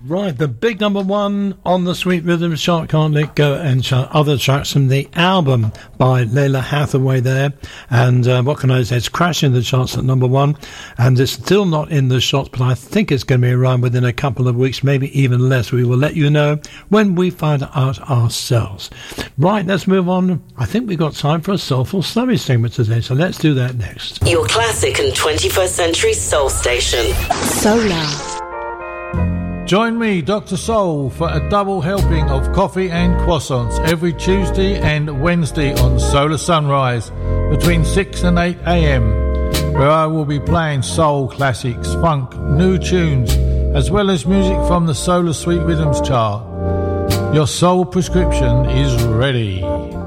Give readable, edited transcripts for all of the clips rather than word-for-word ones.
Right, the big number one on the Sweet Rhythms chart, Can't Let Go, and other tracks from the album by Lalah Hathaway there. And what can I say? It's crashing the charts at number one, and it's still not in the shots, but I think it's going to be around within a couple of weeks, maybe even less. We will let you know when we find out ourselves. Right, let's move on. I think we've got time for a soulful slurry segment today, so let's do that next. Your classic and 21st century soul station. Solar. Join me, Dr. Soul, for a double helping of coffee and croissants every Tuesday and Wednesday on Solar Sunrise between 6 and 8 a.m, where I will be playing soul classics, funk, new tunes, as well as music from the Solar Sweet Rhythms chart. Your soul prescription is ready.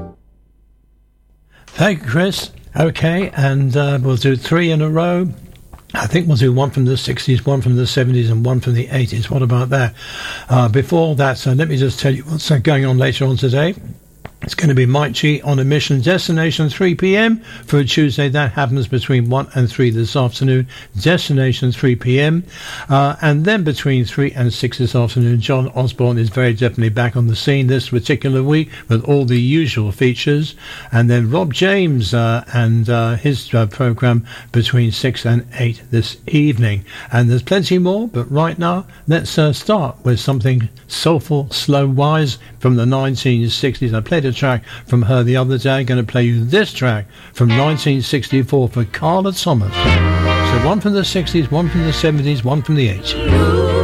Thank you, Chris. Okay, and we'll do 3 in a row. I think we'll do one from the 60s, one from the 70s, and one from the 80s. What about that? Before that, let me just tell you what's going on later on today. It's going to be Mike G on a mission, destination 3 p.m. for a Tuesday. That happens between 1 and 3 this afternoon, destination 3 p.m. And then between 3 and 6 this afternoon, John Osborne is very definitely back on the scene this particular week with all the usual features. And then Rob James and his program between 6 and 8 this evening. And there's plenty more, but right now, let's start with something soulful, slow-wise from the 1960s. I played a track from her the other day. I'm going to play you this track from 1964 for Carla Thomas. So one from the 60s, one from the 70s, one from the 80s.